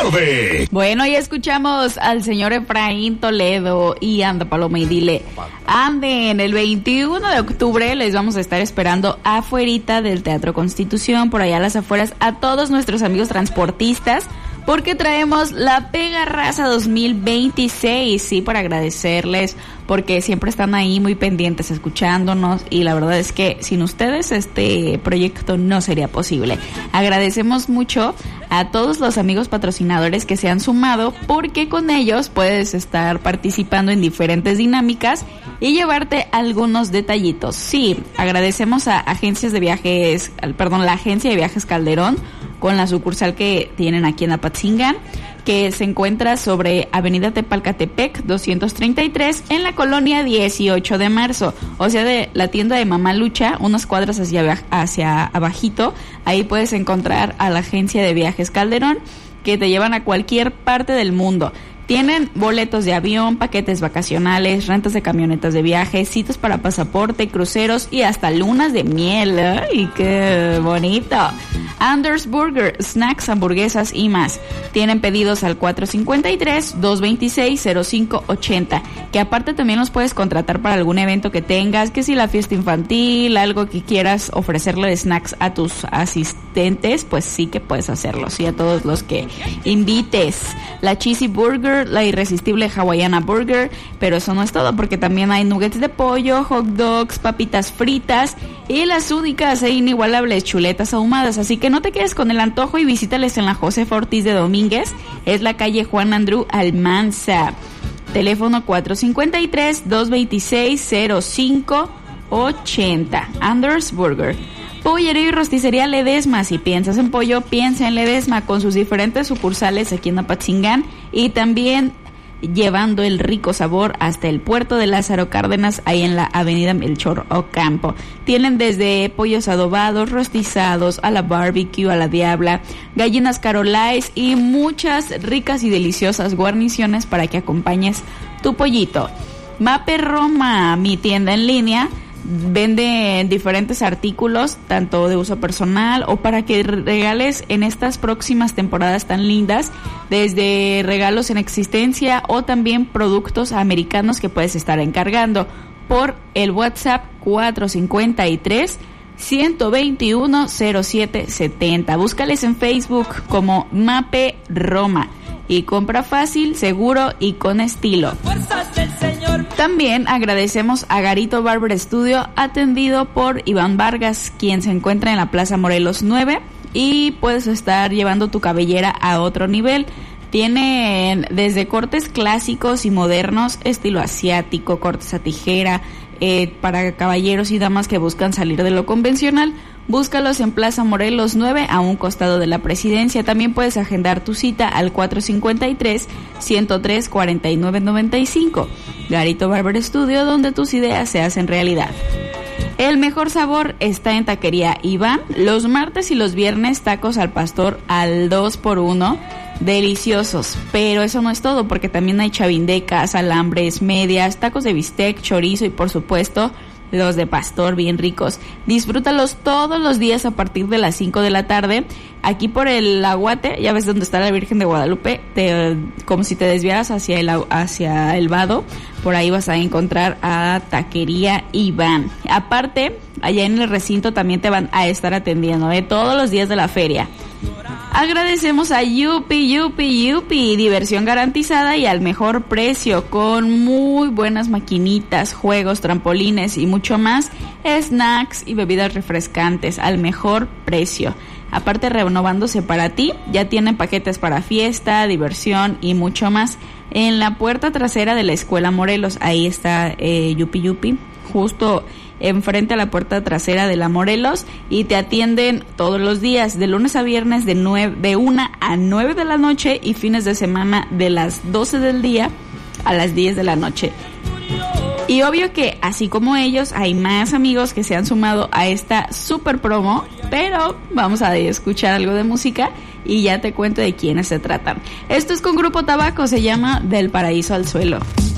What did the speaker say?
tarde. Bueno, ya escuchamos al señor Efraín Toledo y Anda Paloma y dile, anden, el 21 de octubre les vamos a estar esperando afuerita del Teatro Constitución, por allá a las afueras, a todos nuestros amigos transportistas, porque traemos la Pega Raza 2026, sí, para agradecerles, porque siempre están ahí muy pendientes escuchándonos, y la verdad es que sin ustedes este proyecto no sería posible. Agradecemos mucho a todos los amigos patrocinadores que se han sumado, porque con ellos puedes estar participando en diferentes dinámicas y llevarte algunos detallitos. Sí, agradecemos a agencias de viajes, la agencia de viajes Calderón, con la sucursal que tienen aquí en Apatzingán, que se encuentra sobre Avenida Tepalcatepec 233 en la colonia 18 de marzo, o sea, de la tienda de Mamá Lucha, unas cuadras hacia abajito. Ahí puedes encontrar a la agencia de viajes Calderón, que te llevan a cualquier parte del mundo. Tienen boletos de avión, paquetes vacacionales, rentas de camionetas de viaje, citas para pasaporte, cruceros y hasta lunas de miel. ¡Ay, qué bonito! Anders Burger, snacks, hamburguesas y más. Tienen pedidos al 453-226-0580, que aparte también los puedes contratar para algún evento que tengas, que si la fiesta infantil, algo que quieras ofrecerle de snacks a tus asistentes, pues sí que puedes hacerlo, sí, a todos los que invites. La Cheesy Burger, la irresistible hawaiana burger, pero eso no es todo, porque también hay nuggets de pollo, hot dogs, papitas fritas y las únicas e inigualables chuletas ahumadas. Así que no te quedes con el antojo y visítales en la Josefa Ortiz de Domínguez, es la calle Juan Andrú Almanza. Teléfono 453-226-0580. Anders Burger. Pollería y rosticería Ledesma. Si piensas en pollo, piensa en Ledesma, con sus diferentes sucursales aquí en Apatzingán, y también llevando el rico sabor hasta el puerto de Lázaro Cárdenas, ahí en la avenida Melchor Ocampo. Tienen desde pollos adobados, rostizados, a la barbecue, a la diabla, gallinas carolais y muchas ricas y deliciosas guarniciones para que acompañes tu pollito. Mape Roma, mi tienda en línea, vende diferentes artículos, tanto de uso personal o para que regales en estas próximas temporadas tan lindas, desde regalos en existencia o también productos americanos que puedes estar encargando por el WhatsApp 453-121-0770. Búscales en Facebook como Mape Roma y compra fácil, seguro y con estilo. También agradecemos a Garito Barber Studio, atendido por Iván Vargas, quien se encuentra en la Plaza Morelos 9, y puedes estar llevando tu cabellera a otro nivel. Tienen desde cortes clásicos y modernos, estilo asiático, cortes a tijera, para caballeros y damas que buscan salir de lo convencional. Búscalos en Plaza Morelos 9, a un costado de la Presidencia. También puedes agendar tu cita al 453-103-4995. Garito Barber Studio, donde tus ideas se hacen realidad. El mejor sabor está en Taquería Iván. Los martes y los viernes, tacos al pastor al 2x1. Deliciosos, pero eso no es todo, porque también hay chavindecas, alambres, medias, tacos de bistec, chorizo y por supuesto los de pastor bien ricos. Disfrútalos todos los días a partir de las 5 de la tarde. Aquí por el Aguate, ya ves donde está la Virgen de Guadalupe, como si te desviaras hacia el Vado, por ahí vas a encontrar a Taquería Iván. Aparte, allá en el recinto también te van a estar atendiendo todos los días de la feria. Agradecemos a Yupi, diversión garantizada y al mejor precio, con muy buenas maquinitas, juegos, trampolines y mucho más, snacks y bebidas refrescantes al mejor precio. Aparte, renovándose para ti, ya tienen paquetes para fiesta, diversión y mucho más. En la puerta trasera de la Escuela Morelos, ahí está Yupi, justo enfrente a la puerta trasera de la Morelos, y te atienden todos los días, de lunes a viernes, de 1 a 9 de la noche, y fines de semana de las 12 del día a las 10 de la noche. Y obvio que, así como ellos, hay más amigos que se han sumado a esta super promo, pero vamos a escuchar algo de música y ya te cuento de quiénes se tratan. Esto es con Grupo Tabaco, se llama Del Paraíso al Suelo.